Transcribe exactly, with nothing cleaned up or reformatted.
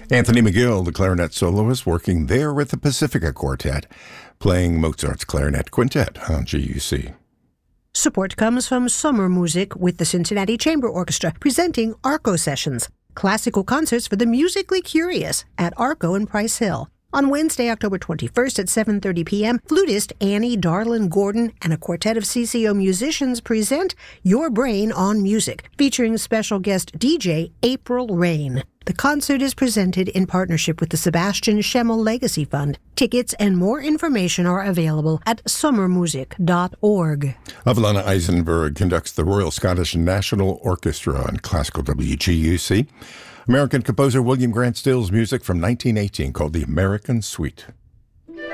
Anthony McGill, the clarinet soloist, working there with the Pacifica Quartet, playing Mozart's Clarinet Quintet on G U C. Support comes from Summer Music with the Cincinnati Chamber Orchestra, presenting Arco Sessions, classical concerts for the musically curious at Arco in Price Hill. On Wednesday, October twenty-first at seven thirty p.m., flutist Annie Darlin Gordon and a quartet of C C O musicians present Your Brain on Music, featuring special guest D J April Rain. The concert is presented in partnership with the Sebastian Schemmel Legacy Fund. Tickets and more information are available at summer music dot org. Avalana Eisenberg conducts the Royal Scottish National Orchestra on classical W G U C. American composer William Grant Still's music from nineteen eighteen called The American Suite.